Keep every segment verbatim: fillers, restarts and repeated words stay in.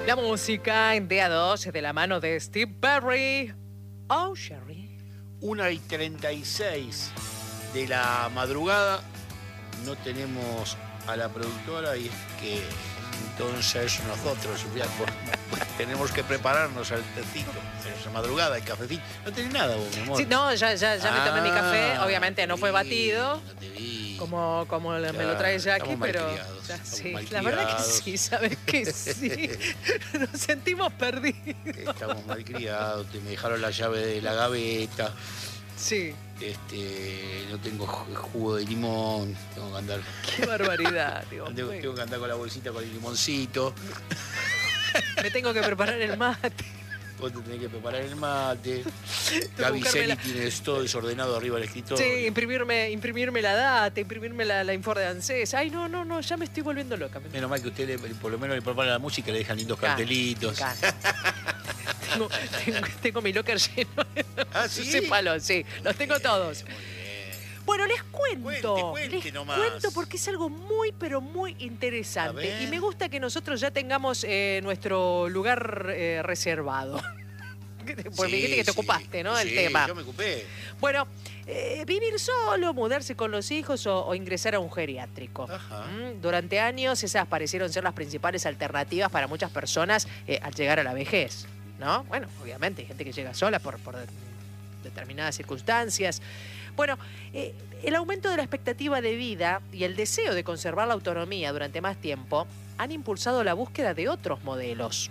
La música en D A dos de la mano de Steve Perry. Oh, Sherry. una y treinta y seis de la madrugada. No tenemos a la productora y es que entonces nosotros ya, por, tenemos que prepararnos al tecito. Esa madrugada, el cafecito. No tenés nada vos, mi amor. Sí, no, ya, ya, ya ah, me tomé mi café. Obviamente no fue vi, batido. No te vi. Como, como Claro, me lo trae Jackie, pero ya, sí, la verdad que sí, ¿sabes que sí? Nos sentimos perdidos. Estamos malcriados, te me dejaron la llave de la gaveta. Sí. Este, no tengo jugo de limón, tengo que andar. Qué barbaridad, Dios tengo, tengo que andar con la bolsita con el limoncito. Me tengo que preparar el mate. Vos te tenés que preparar el mate. Gaby Celi la... tiene todo desordenado arriba del escritorio. Sí, imprimirme, imprimirme la data, imprimirme la, la info de ANSES. Ay, no, no, no, ya me estoy volviendo loca. Menos mal que usted le, por lo menos le prepara la música y le dejan lindos cartelitos. tengo, tengo, tengo mi locker lleno de ¿Ah, sí? sí, palos, sí, los tengo todos. Bueno, les cuento, cuente, cuente les nomás. cuento porque es algo muy, pero muy interesante. Y me gusta que nosotros ya tengamos eh, nuestro lugar eh, reservado. Pues me dijiste que te sí, ocupaste, ¿no? Sí, el tema. Yo me ocupé. Bueno, eh, vivir solo, mudarse con los hijos o, o ingresar a un geriátrico. Ajá. ¿Mm? Durante años esas parecieron ser las principales alternativas para muchas personas eh, al llegar a la vejez, ¿no? Bueno, obviamente hay gente que llega sola por, por determinadas circunstancias. Bueno, eh, el aumento de la expectativa de vida y el deseo de conservar la autonomía durante más tiempo han impulsado la búsqueda de otros modelos.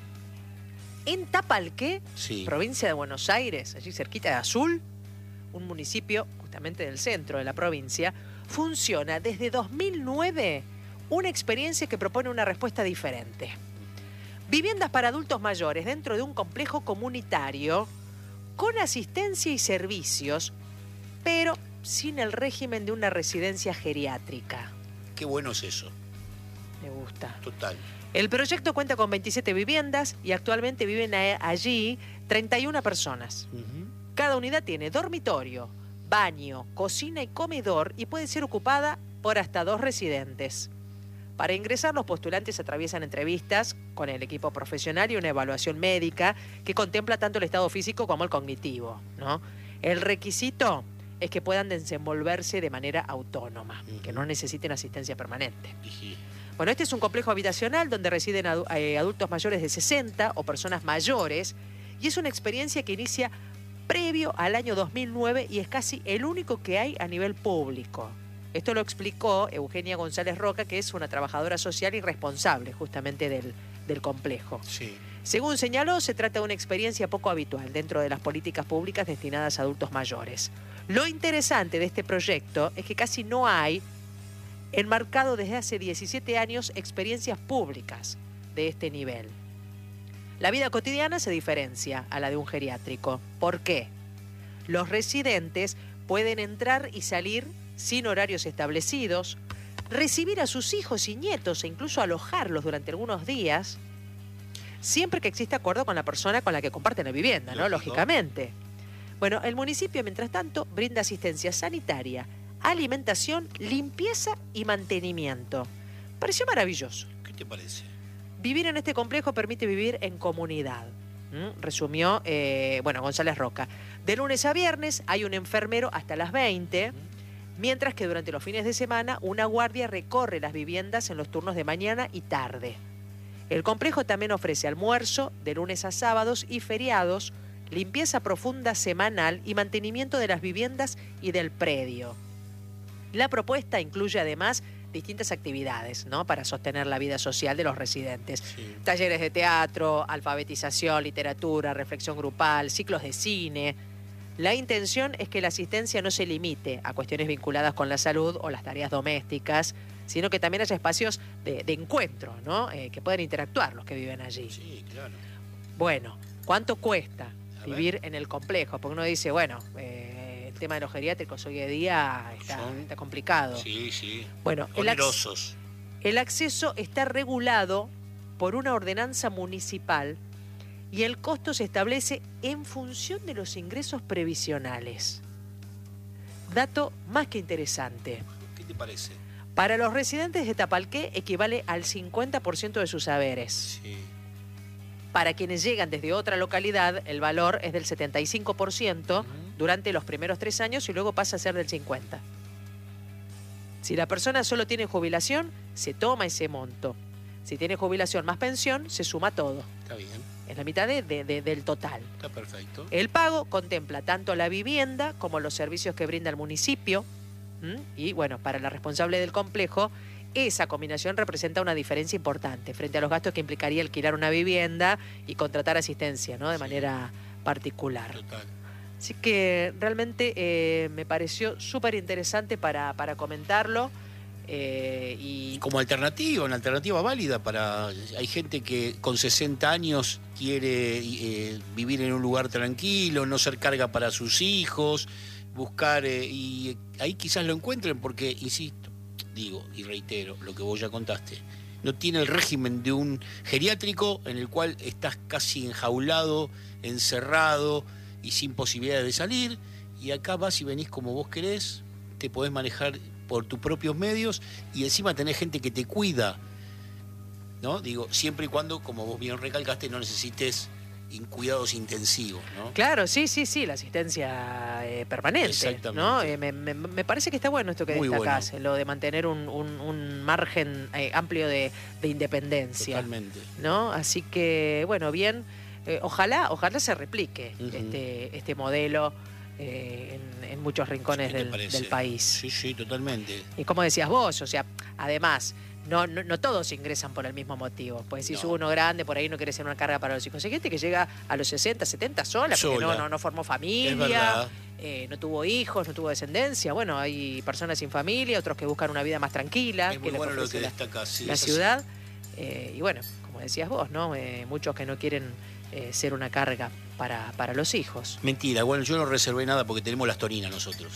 En Tapalqué, sí. provincia de Buenos Aires, allí cerquita de Azul, un municipio justamente del centro de la provincia, funciona desde dos mil nueve una experiencia que propone una respuesta diferente. Viviendas para adultos mayores dentro de un complejo comunitario con asistencia y servicios, pero sin el régimen de una residencia geriátrica. Qué bueno es eso. Me gusta. Total. El proyecto cuenta con veintisiete viviendas y actualmente viven allí treinta y una personas. Uh-huh. Cada unidad tiene dormitorio, baño, cocina y comedor y puede ser ocupada por hasta dos residentes. Para ingresar, los postulantes atraviesan entrevistas con el equipo profesional y una evaluación médica que contempla tanto el estado físico como el cognitivo, ¿no? El requisito es que puedan desenvolverse de manera autónoma, uh-huh. que no necesiten asistencia permanente. Uh-huh. Bueno, este es un complejo habitacional donde residen adu- eh, adultos mayores de sesenta o personas mayores y es una experiencia que inicia previo al año dos mil nueve y es casi el único que hay a nivel público. Esto lo explicó Eugenia González Roca, que es una trabajadora social y responsable justamente del, del complejo. Sí. Según señaló, se trata de una experiencia poco habitual dentro de las políticas públicas destinadas a adultos mayores. Lo interesante de este proyecto es que casi no hay enmarcado desde hace diecisiete años experiencias públicas de este nivel. La vida cotidiana se diferencia a la de un geriátrico. ¿Por qué? Los residentes pueden entrar y salir sin horarios establecidos, recibir a sus hijos y nietos e incluso alojarlos durante algunos días, siempre que exista acuerdo con la persona con la que comparten la vivienda, ¿no? Lógicamente. Bueno, el municipio, mientras tanto, brinda asistencia sanitaria, alimentación, limpieza y mantenimiento. Pareció maravilloso. ¿Qué te parece? Vivir en este complejo permite vivir en comunidad. ¿Mm? Resumió, eh, bueno, González Roca. De lunes a viernes hay un enfermero hasta las veinte, ¿Mm? mientras que durante los fines de semana una guardia recorre las viviendas en los turnos de mañana y tarde. El complejo también ofrece almuerzo de lunes a sábados y feriados, limpieza profunda semanal y mantenimiento de las viviendas y del predio. La propuesta incluye además distintas actividades, ¿no?, para sostener la vida social de los residentes. Sí. Talleres de teatro, alfabetización, literatura, reflexión grupal, ciclos de cine. La intención es que la asistencia no se limite a cuestiones vinculadas con la salud o las tareas domésticas, sino que también haya espacios de, de encuentro, ¿no?, eh, que puedan interactuar los que viven allí. Sí, claro. Bueno, ¿cuánto cuesta vivir en el complejo? Porque uno dice, bueno, eh, el tema de los geriátricos hoy en día está, Son... está complicado. Sí, sí. Bueno, el, ac- el acceso está regulado por una ordenanza municipal y el costo se establece en función de los ingresos previsionales. Dato más que interesante. ¿Qué te parece? Para los residentes de Tapalqué equivale al cincuenta por ciento de sus haberes. Sí. Para quienes llegan desde otra localidad, el valor es del setenta y cinco por ciento uh-huh. durante los primeros tres años y luego pasa a ser del cincuenta por ciento. Si la persona solo tiene jubilación, se toma ese monto. Si tiene jubilación más pensión, se suma todo. Está bien. Es la mitad de, de, de, del total. Está perfecto. El pago contempla tanto la vivienda como los servicios que brinda el municipio. ¿Mm? Y bueno, para la responsable del complejo, esa combinación representa una diferencia importante frente a los gastos que implicaría alquilar una vivienda y contratar asistencia, ¿no? De sí. manera particular. Total. Así que realmente eh, me pareció súper interesante para, para comentarlo. Eh, y como alternativa, una alternativa válida para... Hay gente que con sesenta años quiere eh, vivir en un lugar tranquilo, no ser carga para sus hijos, buscar... Eh, y ahí quizás lo encuentren porque, insisto, digo y reitero lo que vos ya contaste, no tiene el régimen de un geriátrico en el cual estás casi enjaulado, encerrado y sin posibilidades de salir, y acá vas y venís como vos querés, te podés manejar por tus propios medios y encima tenés gente que te cuida, ¿no? Digo, siempre y cuando, como vos bien recalcaste, no necesites cuidados intensivos, ¿no? Claro, sí, sí, sí, la asistencia eh, permanente. Exactamente. ¿No? Eh, me, me, me parece que está bueno esto que Muy destacás, bueno. lo de mantener un, un, un margen eh, amplio de, de independencia. Totalmente. ¿No? Así que, bueno, bien, eh, ojalá, ojalá se replique uh-huh. este, este modelo eh, en, en muchos rincones del, del país. Sí, sí, totalmente. Y como decías vos, o sea, además... No, no, no todos ingresan por el mismo motivo. Pues si no. uno grande, por ahí no quiere ser una carga para los hijos. Hay gente que llega a los sesenta, setenta sola, porque sola. No, no, no formó familia, eh, no tuvo hijos, no tuvo descendencia. Bueno, hay personas sin familia, otros que buscan una vida más tranquila. Es muy que bueno lo que, que destaca, sí, la ciudad. Eh, y bueno, como decías vos, ¿no? Eh, muchos que no quieren eh, ser una carga para, para los hijos. Mentira, bueno, yo no reservé nada porque tenemos las Torinas nosotros.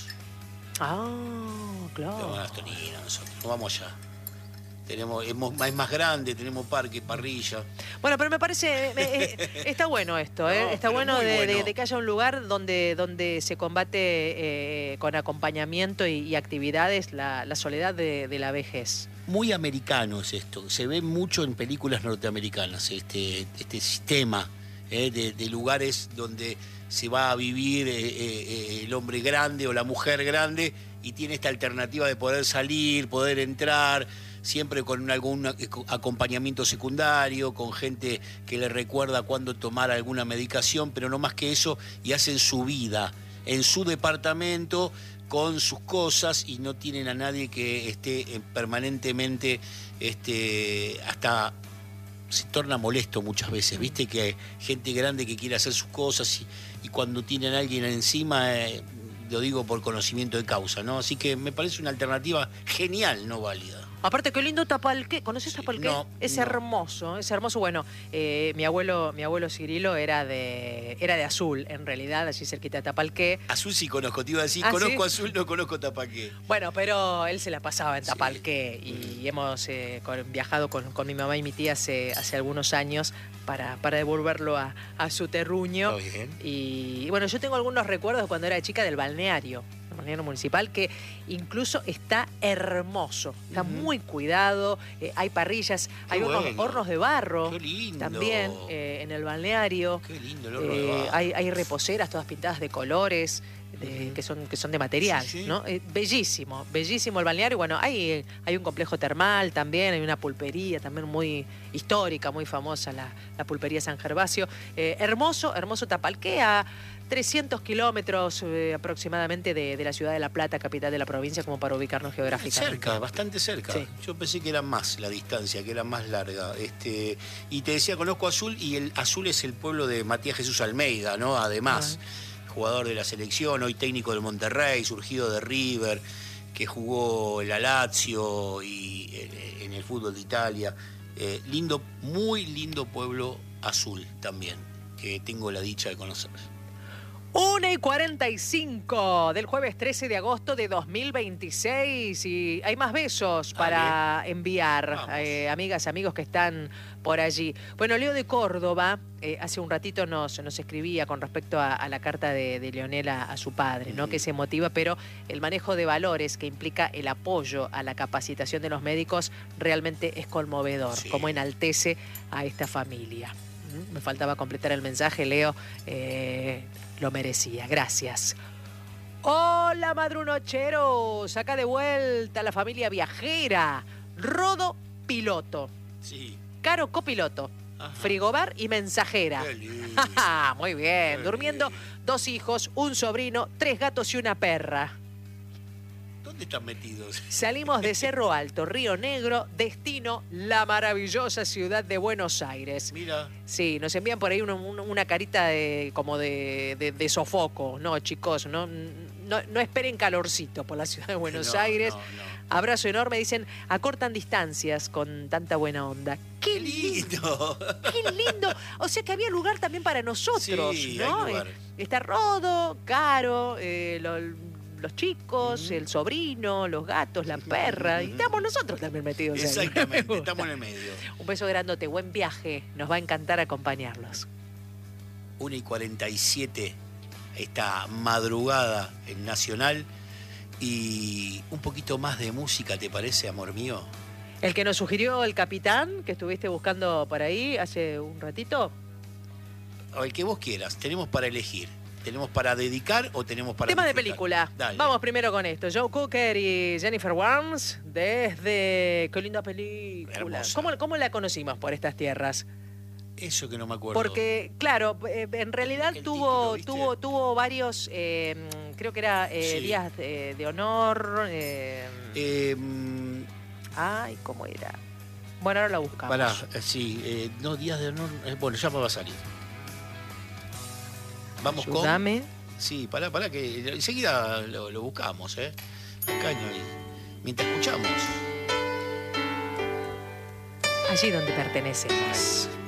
Ah, claro. Tenemos las Torinas nosotros, no vamos allá. Tenemos, es más grande, tenemos parque, parrilla. Bueno, pero me parece, eh, está bueno esto, ¿eh? No, está bueno de, bueno de, de que haya un lugar donde, donde se combate eh, con acompañamiento y, y actividades la, la soledad de, de la vejez. Muy americano es esto, se ve mucho en películas norteamericanas, este, este sistema eh, de, de lugares donde se va a vivir eh, eh, el hombre grande o la mujer grande y tiene esta alternativa de poder salir, poder entrar, siempre con algún acompañamiento secundario, con gente que le recuerda cuándo tomar alguna medicación, pero no más que eso, y hacen su vida en su departamento con sus cosas y no tienen a nadie que esté permanentemente, este, hasta se torna molesto muchas veces, viste que hay gente grande que quiere hacer sus cosas y, y cuando tienen a alguien encima... Eh, lo digo por conocimiento de causa, ¿no? Así que me parece una alternativa genial, no válida. Aparte, qué lindo Tapalqué. ¿Conoces sí, Tapalqué? No, es no. hermoso, es hermoso. Bueno, eh, mi abuelo mi abuelo Cirilo era de era de Azul, en realidad, allí cerquita de Tapalqué. Azul sí conozco, te iba a decir, ¿Ah, conozco ¿sí? Azul, no conozco Tapalqué. Bueno, pero él se la pasaba en Tapalqué sí. y hemos eh, con, viajado con, con mi mamá y mi tía hace, hace algunos años para, para devolverlo a, a su terruño. Está bien. Y, y bueno, yo tengo algunos recuerdos cuando era chica del balneario. Balneario municipal, que incluso está hermoso, está uh-huh. muy cuidado, eh, hay parrillas, Qué hay unos bueno. hornos de barro. Qué lindo. También eh, en el balneario. Qué lindo el horno eh, de barro. Hay, hay reposeras todas pintadas de colores. De, uh-huh. que son que son de material, sí, sí. ¿no? Eh, bellísimo, bellísimo el balneario. Bueno, hay, hay un complejo termal también, hay una pulpería también muy histórica, muy famosa, la, la pulpería San Gervasio. Eh, hermoso, hermoso Tapalqué, a trescientos kilómetros eh, aproximadamente de, de la ciudad de La Plata, capital de la provincia, como para ubicarnos geográficamente. Cerca, bastante cerca. Sí. Yo pensé que era más la distancia, que era más larga. Este, y te decía, conozco Azul, y el Azul es el pueblo de Matías Jesús Almeida, ¿no? Además, uh-huh. jugador de la selección, hoy técnico del Monterrey, surgido de River, que jugó en la Lazio y en, en el fútbol de Italia. Eh, lindo, muy lindo pueblo Azul también, que tengo la dicha de conocer. una y cuarenta y cinco del jueves trece de agosto de dos mil veintiséis y hay más besos para Dale. enviar, eh, amigas, amigos que están por allí. Bueno, Leo de Córdoba eh, hace un ratito nos, nos escribía con respecto a, a la carta de, de Leonel a, a su padre, ¿no? Mm. Que se motiva, pero el manejo de valores que implica el apoyo a la capacitación de los médicos realmente es conmovedor, sí. Cómo enaltece a esta familia. Mm, Me faltaba completar el mensaje, Leo. Eh, lo merecía. Gracias. Hola, madrunocheros. Acá de vuelta la familia viajera. Rodo piloto. Sí. Caro copiloto. Ajá. Frigobar y mensajera. Qué lindo. Muy bien. Qué Durmiendo, lindo. dos hijos, un sobrino, tres gatos y una perra. ¿Dónde están metidos? Salimos de Cerro Alto, Río Negro, destino la maravillosa ciudad de Buenos Aires. Mira. Sí, nos envían por ahí una, una- una carita de, como de, de- de sofoco. No, chicos, no, no, no esperen calorcito por la ciudad de Buenos No, Aires. no, no. Abrazo enorme, dicen, acortan distancias con tanta buena onda. ¡Qué Qué lindo! lindo. ¡Qué lindo! O sea que había lugar también para nosotros, Sí, ¿no? hay lugar. Eh, Está Rodo, Caro, eh, lo- los chicos, Ujú. el sobrino, los gatos, la perra. Y estamos nosotros también metidos ahí. Me Exactamente, gusta. estamos en el medio. Un beso grandote, buen viaje. Nos va a encantar acompañarlos. una y cuarenta y siete, esta madrugada en Nacional. Y un poquito más de música, ¿te parece, amor mío? El que nos sugirió el capitán, que estuviste buscando por ahí hace un ratito. O el que vos quieras, tenemos para elegir. ¿Tenemos para dedicar o tenemos para Tema de disfrutar? película. Dale. Vamos primero con esto. Joe Cooker y Jennifer Warnes desde... Qué linda película. Hermosa. ¿Cómo, ¿Cómo la conocimos por estas tierras? Eso que no me acuerdo. Porque, claro, eh, en realidad el tuvo, título, ¿viste? tuvo, tuvo varios, eh, creo que era eh, Sí. días de, de honor. eh, Eh, mm, ay, ¿cómo era? Bueno, ahora la buscamos. pará, eh, sí, eh, no, días de honor. eh, bueno, ya me va a salir. Vamos Ayúdame. con. Sí, pará, pará, que enseguida lo, lo buscamos, ¿eh? Acá no hay. Mientras escuchamos. Allí donde pertenecemos.